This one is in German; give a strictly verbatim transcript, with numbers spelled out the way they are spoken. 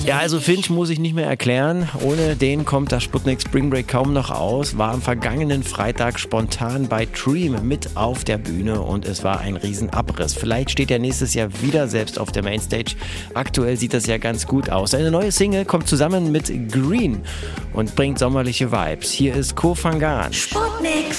Ja, also Finch muss ich nicht mehr erklären. Ohne den kommt das Sputnik Spring Break kaum noch aus. War am vergangenen Freitag spontan bei Dream mit auf der Bühne und es war ein Riesenabriss. Vielleicht steht er nächstes Jahr wieder selbst auf der Mainstage. Aktuell sieht das ja ganz gut aus. Eine neue Single kommt zusammen mit Green und bringt sommerliche Vibes. Hier ist Koh Phangan. Sputnik.